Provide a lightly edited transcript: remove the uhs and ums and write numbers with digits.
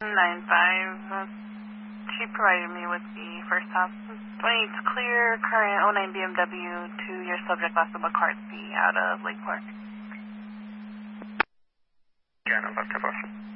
95. She provided me with the first half. 28's clear, current 09 BMW to your subject last of McCarthy out of Lake Park. Yeah, no, that's